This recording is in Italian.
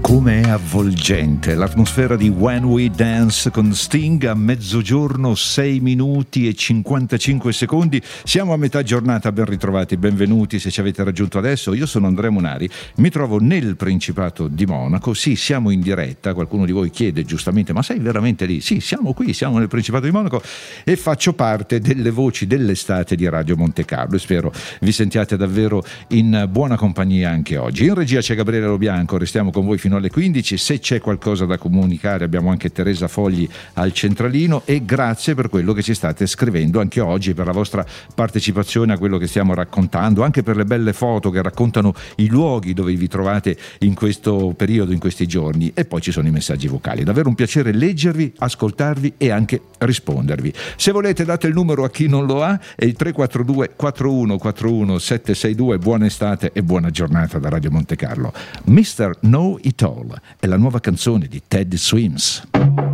Come è avvolgente l'atmosfera di When We Dance con Sting a mezzogiorno, 6 minuti e 55 secondi. Siamo a metà giornata, ben ritrovati, benvenuti se ci avete raggiunto adesso. Io sono Andrea Monari, mi trovo nel Principato di Monaco. Sì, siamo in diretta, qualcuno di voi chiede giustamente: ma sei veramente lì? Sì, siamo qui, siamo nel Principato di Monaco e faccio parte delle voci dell'estate di Radio Monte Carlo e spero vi sentiate davvero in buona compagnia anche oggi. In regia c'è Gabriele Lobianco, restiamo con voi fino alle 15. Se c'è qualcosa da comunicare abbiamo anche Teresa Fogli al centralino, e grazie per quello che ci state scrivendo anche oggi, per la vostra partecipazione a quello che stiamo raccontando, anche per le belle foto che raccontano i luoghi dove vi trovate in questo periodo, in questi giorni, e poi ci sono i messaggi vocali. Davvero un piacere leggervi, ascoltarvi e anche rispondervi. Se volete date il numero a chi non lo ha, è il 342 4141 762. Buona estate e buona giornata da Radio Monte Carlo. Mr. Know It All è la nuova canzone di Ted Swims.